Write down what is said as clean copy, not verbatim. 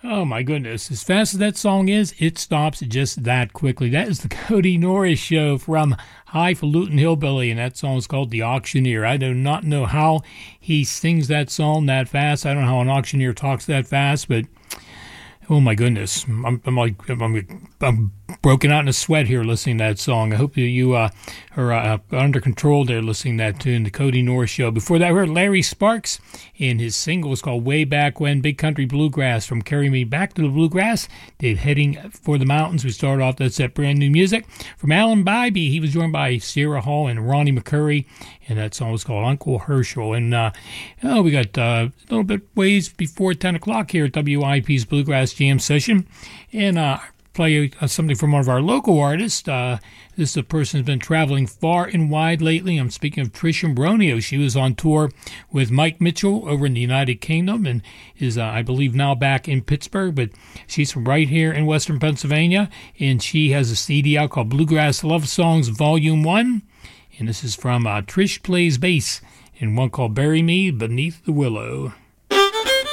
Oh my goodness. As fast as that song is, it stops just that quickly. That is the Cody Norris Show from Highfalutin Hillbilly, and that song is called The Auctioneer. I do not know how he sings that song that fast. I don't know how an auctioneer talks that fast, but oh my goodness. I'm broken out in a sweat here listening to that song. I hope that you are under control there listening to that tune, the Cody Norris Show. Before that, we heard Larry Sparks, and his single was called Way Back When, Big Country Bluegrass. From Carry Me Back to the Bluegrass, Dave Heading for the Mountains. We started off, that's that brand new music. From Alan Bybee, he was joined by Sierra Hall and Ronnie McCurry, and that song was called Uncle Herschel. And we got a little bit ways before 10 o'clock here at WIP's Bluegrass Jam Session. And play something from one of our local artists. This is a person who's been traveling far and wide lately. I'm speaking of Trish Ambronio. She was on tour with Mike Mitchell over in the United Kingdom and is, I believe, now back in Pittsburgh. But she's from right here in Western Pennsylvania, and she has a CD out called Bluegrass Love Songs Volume 1. And this is from Trish Plays Bass in one called Bury Me Beneath the Willow.